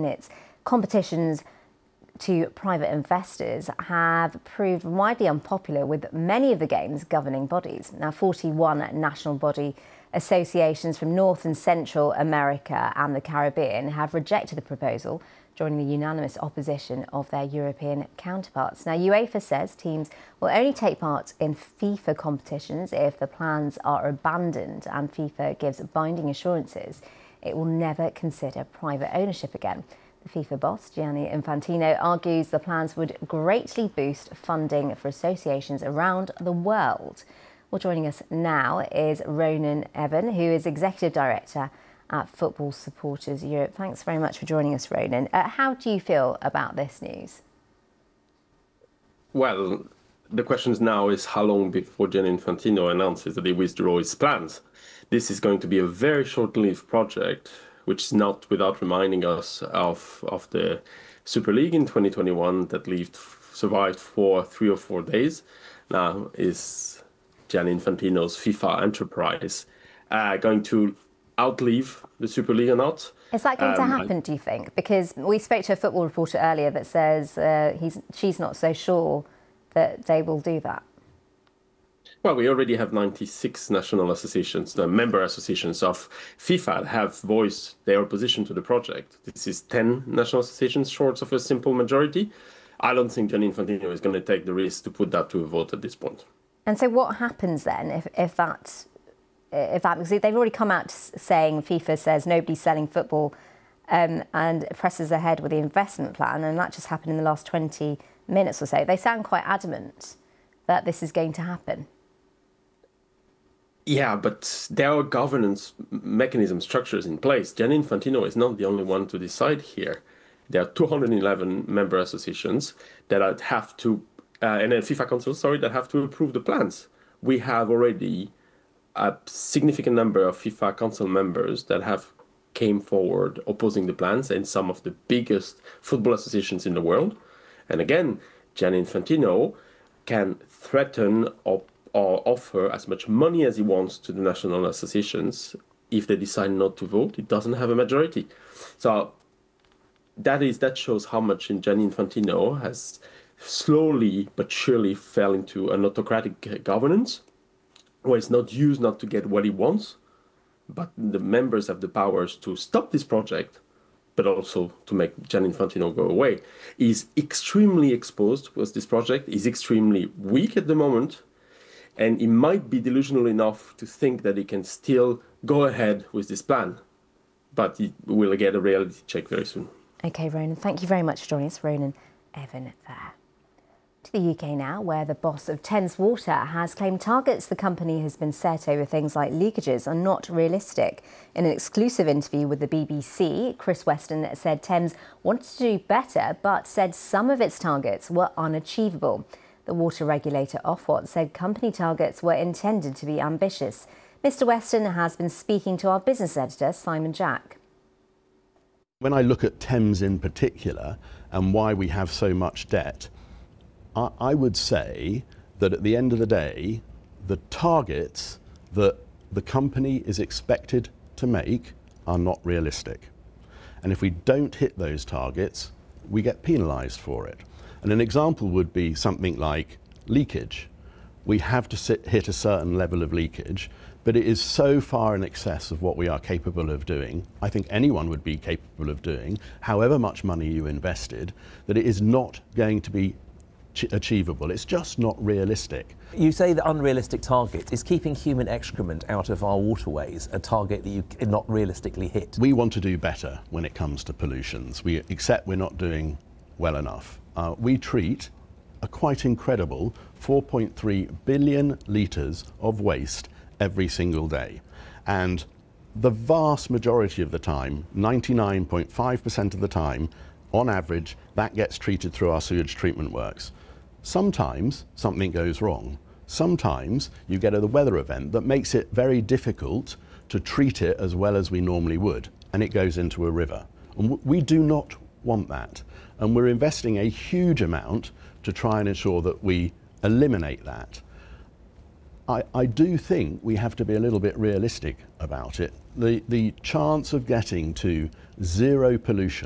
its competitions to private investors have proved widely unpopular with many of the game's governing bodies. Now, 41 national body associations from North and Central America and the Caribbean have rejected the proposal, joining the unanimous opposition of their European counterparts. Now, UEFA says teams will only take part in FIFA competitions if the plans are abandoned, and FIFA gives binding assurances it will never consider private ownership again. The FIFA boss, Gianni Infantino, argues the plans would greatly boost funding for associations around the world. Well, joining us now is Ronan Evan, who is Executive Director at Football Supporters Europe. Thanks very much for joining us, Ronan. How do you feel about this news? Well, the question now is how long before Gianni Infantino announces that he withdraws his plans. This is going to be a very short-lived project, which is not without reminding us of the Super League in 2021 that survived for 3 or 4 days. Now, is Gianni Infantino's FIFA enterprise going to outlive the Super League or not? Is that going to happen, do you think? Because we spoke to a football reporter earlier that says she's not so sure that they will do that. Well, we already have 96 national associations, the member associations of FIFA, that have voiced their opposition to the project. This is 10 national associations short of a simple majority. I don't think Gianni Infantino is going to take the risk to put that to a vote at this point. And so what happens then if that, because they've already come out saying, FIFA says nobody's selling football and presses ahead with the investment plan, and that just happened in the last 20 minutes or so. They sound quite adamant that this is going to happen. Yeah, but there are governance mechanism structures in place. Gianni Infantino is not the only one to decide here. There are 211 member associations that have to, and a FIFA Council, that have to approve the plans. We have already a significant number of FIFA Council members that have came forward opposing the plans, and some of the biggest football associations in the world. And again, Gianni Infantino can threaten or offer as much money as he wants to the national associations. If they decide not to vote, it doesn't have a majority. So that shows how much Gianni Infantino has slowly but surely fell into an autocratic governance, where it's not used not to get what he wants, but the members have the powers to stop this project, but also to make Gianni Infantino go away. He's extremely exposed with this project. He's extremely weak at the moment. And he might be delusional enough to think that he can still go ahead with this plan. But he will get a reality check very soon. OK, Ronan, thank you very much for joining us. Ronan Evan there. To the UK now, where the boss of Thames Water has claimed targets the company has been set over things like leakages are not realistic. In an exclusive interview with the BBC, Chris Weston said Thames wanted to do better, but said some of its targets were unachievable. The water regulator Ofwat said company targets were intended to be ambitious. Mr. Weston has been speaking to our business editor, Simon Jack. When I look at Thames in particular and why we have so much debt, I would say that at the end of the day, the targets that the company is expected to make are not realistic. And if we don't hit those targets, we get penalised for it. And an example would be something like leakage. We have to hit a certain level of leakage, but it is so far in excess of what we are capable of doing, I think anyone would be capable of doing, however much money you invested, that it is not going to be achievable. It's just not realistic. You say the unrealistic target is keeping human excrement out of our waterways, a target that you cannot realistically hit. We want to do better when it comes to pollutions. We accept we're not doing well enough. We treat a quite incredible 4.3 billion litres of waste every single day. And the vast majority of the time, 99.5% of the time, on average, that gets treated through our sewage treatment works. Sometimes something goes wrong. Sometimes you get a weather event that makes it very difficult to treat it as well as we normally would, and it goes into a river. And we do not want that. And we're investing a huge amount to try and ensure that we eliminate that. I do think we have to be a little bit realistic about it. The chance of getting to zero pollution